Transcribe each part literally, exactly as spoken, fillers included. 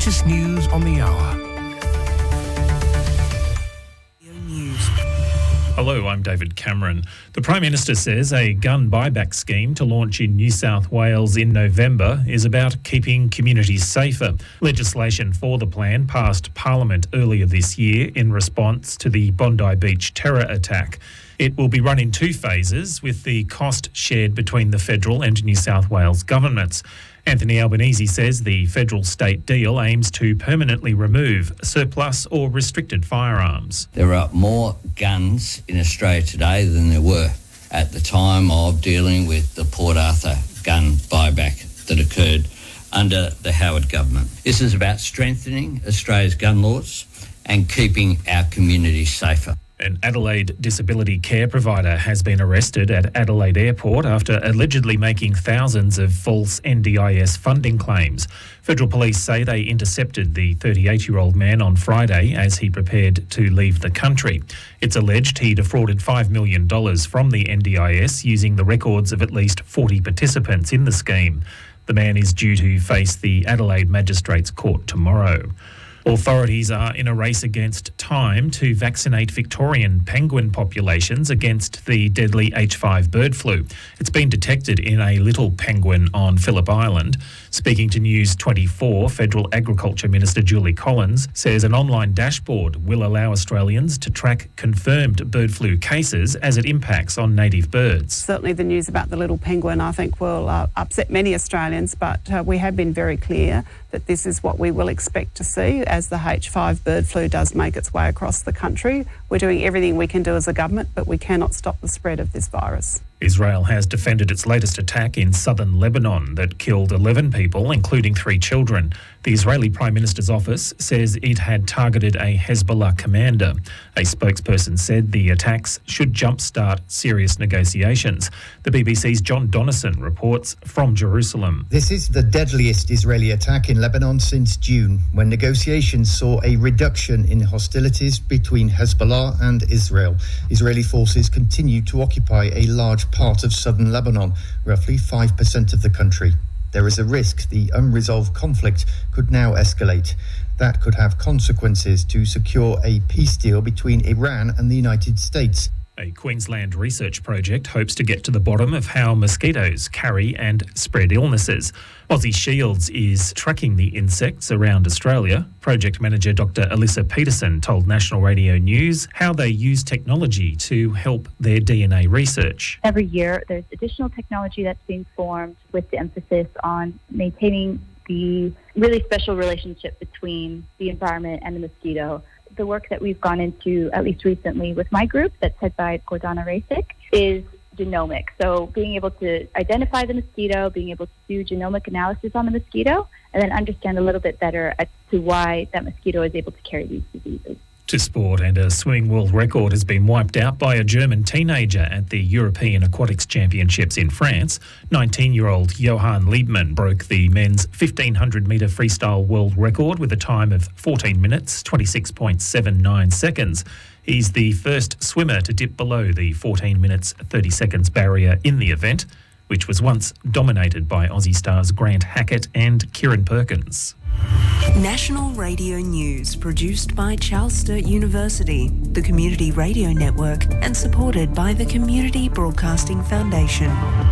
latest news on the hour. Hello, I'm David Cameron. The Prime Minister says a gun buyback scheme to launch in New South Wales in November is about keeping communities safer. Legislation for the plan passed Parliament earlier this year in response to the Bondi Beach terror attack. It will be run in two phases, with the cost shared between the federal and New South Wales governments. Anthony Albanese says the federal-state deal aims to permanently remove surplus or restricted firearms. There are more guns in Australia today than there were at the time of dealing with the Port Arthur gun buyback that occurred under the Howard government. This is about strengthening Australia's gun laws and keeping our communities safer. An Adelaide disability care provider has been arrested at Adelaide Airport after allegedly making thousands of false N D I S funding claims. Federal police say they intercepted the thirty-eight-year-old man on Friday as he prepared to leave the country. It's alleged he defrauded five million dollars from the N D I S using the records of at least forty participants in the scheme. The man is due to face the Adelaide Magistrates Court tomorrow. Authorities are in a race against time to vaccinate Victorian penguin populations against the deadly H five bird flu. It's been detected in a little penguin on Phillip Island. Speaking to News twenty-four, Federal Agriculture Minister Julie Collins says an online dashboard will allow Australians to track confirmed bird flu cases as it impacts on native birds. Certainly the news about the little penguin, I think, will uh, upset many Australians, but uh, we have been very clear that this is what we will expect to see as the H five bird flu does make its way across the country. We're doing everything we can do as a government, but we cannot stop the spread of this virus. Israel has defended its latest attack in southern Lebanon that killed eleven people, including three children. The Israeli Prime Minister's office says it had targeted a Hezbollah commander. A spokesperson said the attacks should jumpstart serious negotiations. The B B C's John Donnison reports from Jerusalem. This is the deadliest Israeli attack in Lebanon since June, when negotiations saw a reduction in hostilities between Hezbollah and Israel. Israeli forces continue to occupy a large part of southern Lebanon, roughly five percent of the country. There is a risk the unresolved conflict could now escalate. That could have consequences to secure a peace deal between Iran and the United States. A Queensland research project hopes to get to the bottom of how mosquitoes carry and spread illnesses. Aussie Shields is tracking the insects around Australia. Project manager Doctor Alyssa Peterson told National Radio News how they use technology to help their D N A research. Every year there's additional technology that's being formed with the emphasis on maintaining the really special relationship between the environment and the mosquito. The work that we've gone into, at least recently, with my group that's led by Gordana Rasic, is genomic. So being able to identify the mosquito, being able to do genomic analysis on the mosquito, and then understand a little bit better as to why that mosquito is able to carry these diseases. To sport, and a swimming world record has been wiped out by a German teenager at the European Aquatics Championships in France. nineteen-year-old Johann Liebmann broke the men's fifteen hundred metre freestyle world record with a time of fourteen minutes, twenty-six point seven nine seconds. He's the first swimmer to dip below the fourteen minutes, thirty seconds barrier in the event, which was once dominated by Aussie stars Grant Hackett and Kieran Perkins. National Radio News, produced by Charles Sturt University, the Community Radio Network, and supported by the Community Broadcasting Foundation.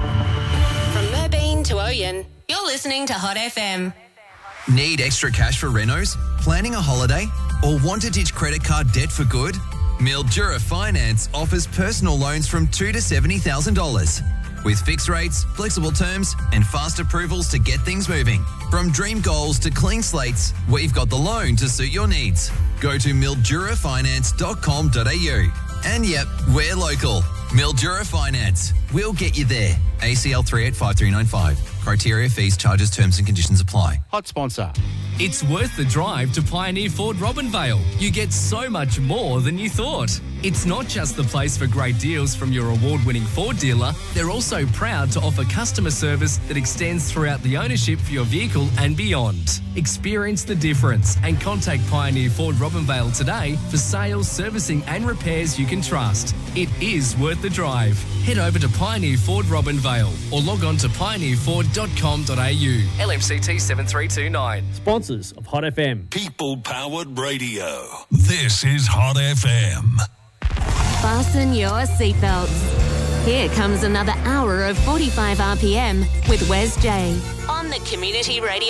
From Merbeen to Oyen, you're listening to Hot F M. Need extra cash for renos? Planning a holiday? Or want to ditch credit card debt for good? Mildura Finance offers personal loans from two thousand to seventy thousand dollars. With fixed rates, flexible terms, and fast approvals to get things moving. From dream goals to clean slates, we've got the loan to suit your needs. Go to mildura finance dot com dot a u. And yep, we're local. Mildura Finance. We'll get you there. A C L three eight five three nine five. Criteria, fees, charges, terms and conditions apply. Hot sponsor. It's worth the drive to Pioneer Ford Robinvale. You get so much more than you thought. It's not just the place for great deals from your award-winning Ford dealer. They're also proud to offer customer service that extends throughout the ownership for your vehicle and beyond. Experience the difference and contact Pioneer Ford Robinvale today for sales, servicing and repairs you can trust. It is worth the drive. Head over to Pioneer Ford Robinvale or log on to pioneer ford dot com dot a u. L M C T seven three two nine. Sponsors of Hot F M. People-powered radio. This is Hot F M. Fasten your seatbelts. Here comes another hour of forty-five R P M with Wes J on the Community Radio.